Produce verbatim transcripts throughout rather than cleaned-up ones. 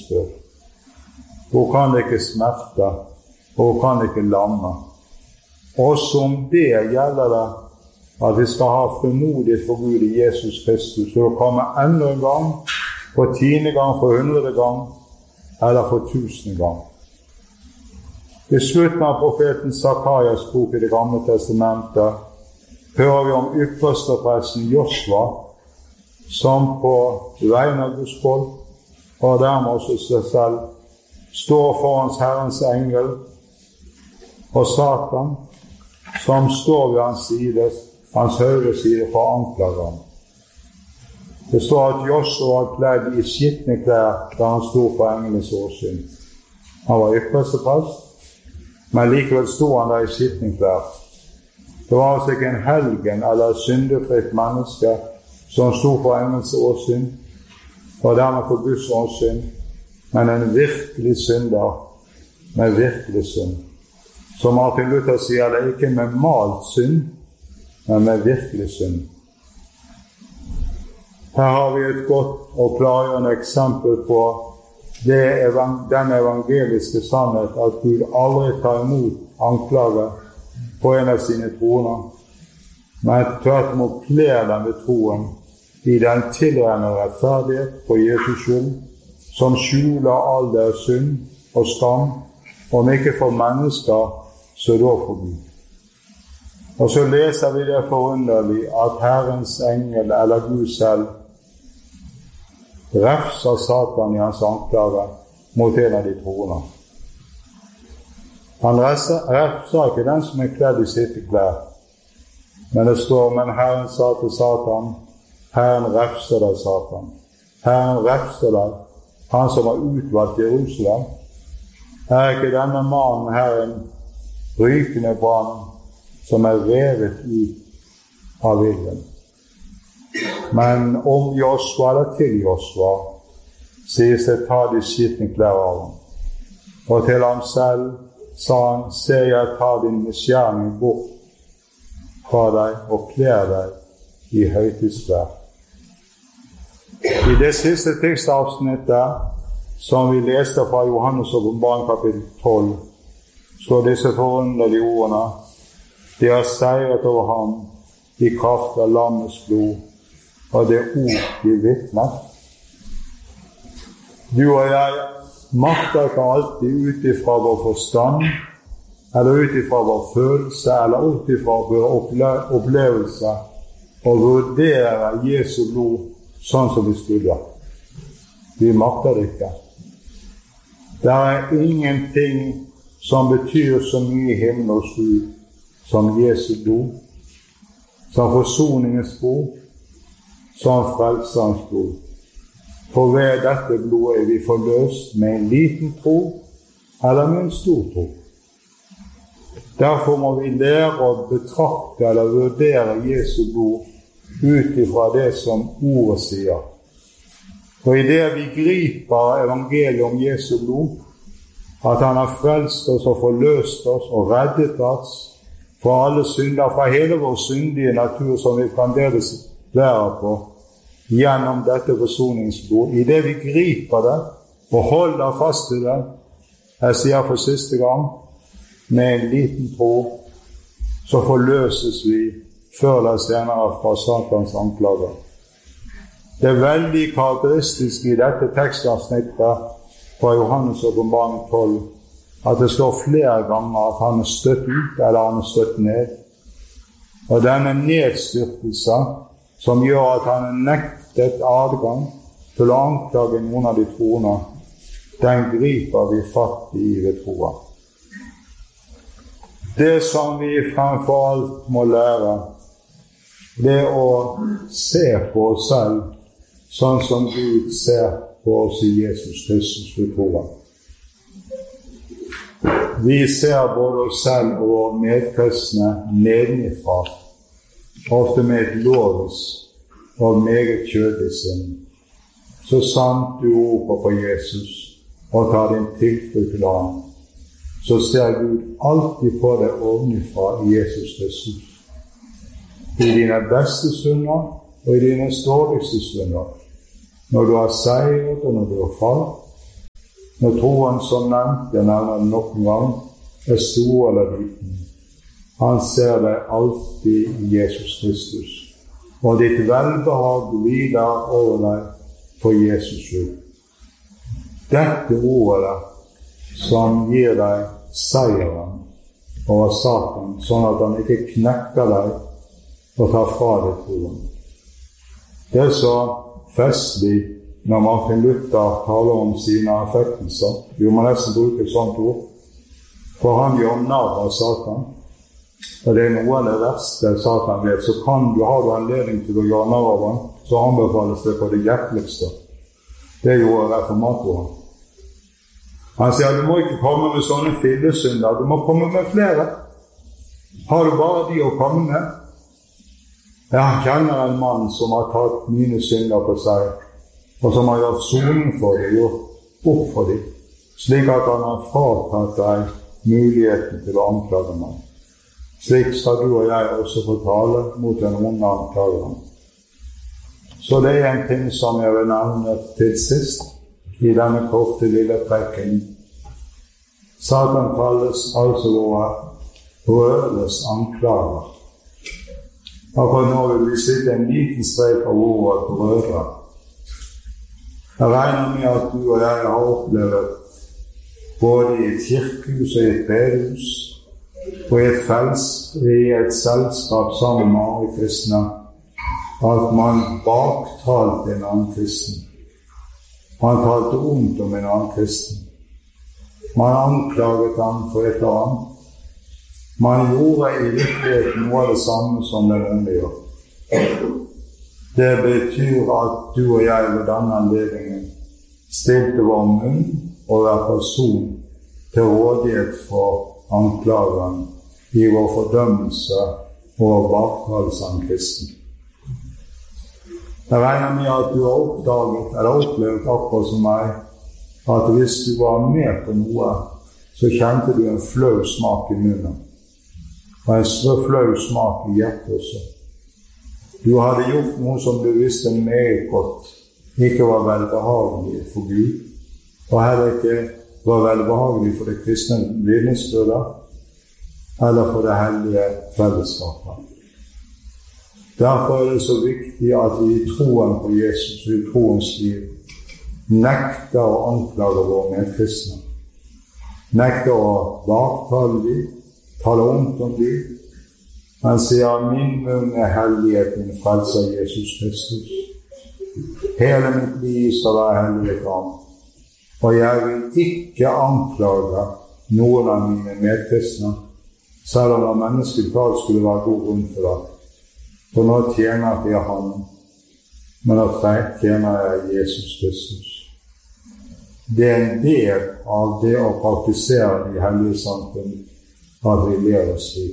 spør. Hvor kan det ikke smerte, og hvor kan det ikke lamme? Også om det gjelder det at vi skal ha frimodighet for Gud i Jesus Kristus, for å komme enda en gang, for tiende gang, for hundrede gang, eller for tusende gang. I slutten av profeten Zakarias bok i Det gamle testamentet hører vi om ypperstepresten Josva, som på vegne av Guds folk, og dermed også seg selv, står foran Herrens engel, og Satan, som står ved hans side, hans høyre side, for å anklage ham. Det står at Josva var kledd i skitne klær da han sto for engelens åsyn. Han var yppersteprest, men likevel sto han der i skitne klær. Det var altså ikke en helgen eller et syndefritt menneske som sto for engelens åsyn, og dermed for Guds åsyn, men en virkelig synder med virkelig synd. Som Martin Luther sier, det er ikke med malt synd, men med virkelig synd. Her har vi et godt og klargjørende eksempel på det, den evangeliske sannhet at Gud aldri tar imot anklager på en av sine troner, men tvert imot kler den ved troen i den tilregnede rettferdighet på Jesus skyld, som skjuler all deres synd og skam, om ikke for mennesker, så da for Gud. Og så leser vi det forunderlig at Herrens engel, eller Gud selv, refser Satan i hans anklage mot en av de troende. Han refser ikke den som er kledd i sitt klær, men det står, men Herren sa til Satan, Herren refser deg, Satan. Herren refser deg, han som har utvalgt Jerusalem. Er ikke denne mannen her en rykende brann som er revet ut av ilden? Men om Josva eller til Josva sies det, ta de skitne klær av ham. Og til ham selv sa han, se, jeg tar din misgjerning bort fra deg og kler deg i høytidsklær. I det siste tekstavsnittet som vi leste fra Johannes åpenbaring kapittel tolv, står disse forunderlige ordene, de har seiret over ham i kraft av lammets blod, og det ord de vitner. Du og jeg makter ikke alltid ut ifra vår forstand, eller ut ifra vår følelse, eller ut ifra vår opplevelse, og vurdere Jesu blod sånn som vi skulle. Vi makter det ikke. Det er ingenting som betyr så mye i himmel og Gud som Jesu blod, som forsoningens blod, som frelserens blod. For ved dette blodet er vi forløst med en liten tro eller med en stor tro. Derfor må vi lære å betrakte eller vurdere Jesu blod ut ifra det som ordet sier. Og i det vi griper evangeliet om Jesu blod, at han har frelst oss og forløst oss og reddet oss fra alle synder, fra hele vår syndige natur som vi fremdeles være på, gjennom dette forsoningsblod. I det vi griper det og holder fast i det, jeg sier for siste gang, med en liten tro, så forløses vi før eller senere fra Satans anklager. Det er veldig karakteristisk i dette tekstavsnittet fra Johannes åpenbaring tolv, at det står flere ganger at han er støtt ut, eller han er støtt ned. Og denne nedstyrtelse, som gjør at han er nektet adgang til å anklage noen av de troende, den griper vi fatt i ved troen. Det som vi fremfor alt må lære, det er å se på oss selv sånn som Gud ser på oss i Jesus Kristus ved troen. Vi ser både oss selv og våre medkristne nedenifra, ofte med et lovisk og meget kjødelig sinn. Så sant du roper på Jesus og tar din tilflukt til ham, så ser Gud alltid på deg ovenifra i Jesus Kristus. I dine beste stunder og i dine ståligste stunder. Når du har seiret og når du har falt, Når troen som nevnt er nærmere nok en gang, er stor eller liten. Han ser deg alltid i Jesus Kristus, og ditt velbehag hviler over deg for Jesus skyld. Dette ordet som gir deg seieren over Satan, sånn at han ikke knekker deg og tar fra deg troen. Det er så festlig når Martin Luther taler om sine affektelser. Vi må nesten bruke et sånt ord, for han gjør narr av Satan. Og det er noe av det verste Satan vet. Så kan du ha du anledning til å gjøre narr av han, så anbefales det på det hjerteligste. Det gjorde reformatoren. Han sier, du må ikke komme med sånne fillesynder, du må komme med flere. Har du bare de å komme med? Jeg kjenner en mann som har tatt mine synder på seg, og som har gjort soning for det, gjort opp for det, slik at han har fratatt deg muligheten til å anklage meg. Slik skal du og jeg også få tale mot den onde anklageren. Så det er en ting som jeg vil nevne til sist i denne korte lille prekken. Satan kalles altså våre brødres anklager. Akkurat nå vil vi sitte en liten strek av ordet brødre. Jeg regner med at du og jeg har opplevd både i et kirkehus og i et bedehus og i et, fels, i et selskap sammen med andre kristne at man baktalte en annen kristen. Man talte ondt om en annen kristen. Man anklaget ham for et eller annet. Man gjorde i virkeligheten noe av det samme som den onde gjør. Det betyr at du og jeg ved denne anledningen stilte vår munn og hver person til rådighet for anklageren i vår fordømmelse og baktalelse av kristen. Jeg regner med at du har oppdaget eller opplevd akkurat som meg at hvis du var med på noe, så kjente du en flau smak i munnen. Og en flau smak i hjertet også. Du hadde gjort noe som du visste meget godt ikke var velbehagelig for Gud, og heller ikke var velbehagelig for det kristne vitnesbyrdet eller for det hellige fellesskapet. Derfor er det så viktig at vi i troen på Jesus og i troens liv nekter å anklage våre medkristne. Nekter å baktale dem, tale ondt om dem, men sier min munn er helligheten frelser Jesus Kristus. Hele mitt liv skal være hellig for ham, og jeg vil ikke anklage noen av mine medkristne, selv om det menneskelig talt skulle være god grunn for det. For nå tjener jeg ham, men nå tjener jeg Jesus Kristus. Det er en del av det å praktisere i hellige samfunn at vi lever slik.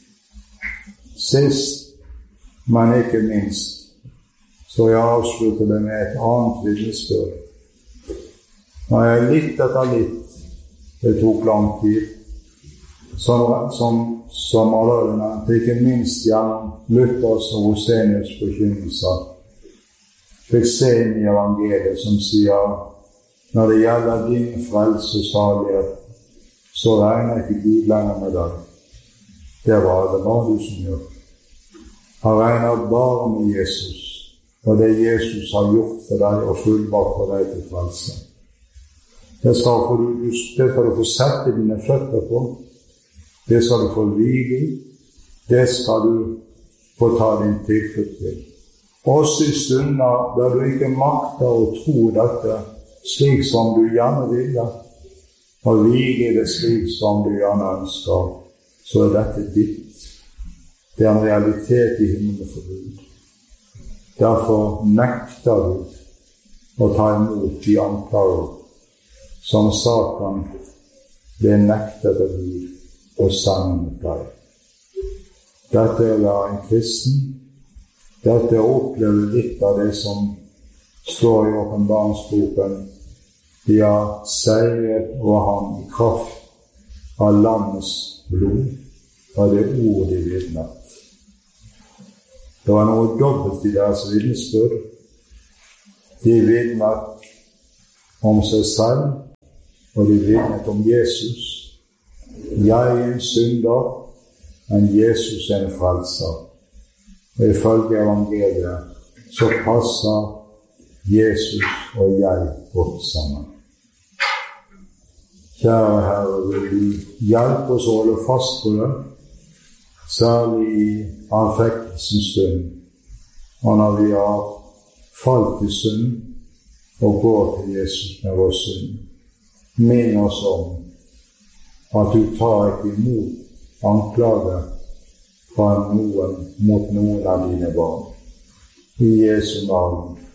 Sist, men ikke minst, så jeg avslutter det med et annet vitnesbyrd. Når jeg litt etter litt, det tok lang tid, som, som, som allerede nevnt, ikke minst gjennom Luthers og Rosenius forkynnelser, fikk se inn i evangeliet som sier, når det gjelder din frelse og salighet, så regner ikke Gud lenger med deg. Det var det bare du som gjør. Han regner bare med Jesus, og det Jesus har gjort for deg og fullbart for deg til frelse. Det skal, du, det skal du få sette dine føtter på, det skal du få hvile i, det skal du få ta din tilflukt til. Også i stunder der du ikke makter å tro dette slik som du gjerne vil, og hvile det slik som du gjerne ønsker, så er dette ditt. Det er en realitet i himmelen for Gud. Derfor nekter du å ta imot de anklager som Satan ble nektet av Gud og sende mot deg. Dette er å være en kristen. Dette er å oppleve litt av det som står i åpenbaringsboken. De har seiret over ham i kraft av lammets blod, av det ord de vitnet. Det var noe dobbelt i deres vitnesbyrd. De vitnet om seg selv, og de vitnet om Jesus. Jeg er en synder, men Jesus er en frelser. Og ifølge evangeliet så passer Jesus og jeg godt sammen. Kjære Herre, vil du hjelpe oss å holde fast på det, særlig i anfektelsens stund, og når vi har falt i synd og går til Jesus med vår synd. Minn oss om at du tar ikke imot anklage fra noen mot noen av dine barn. I Jesu navn.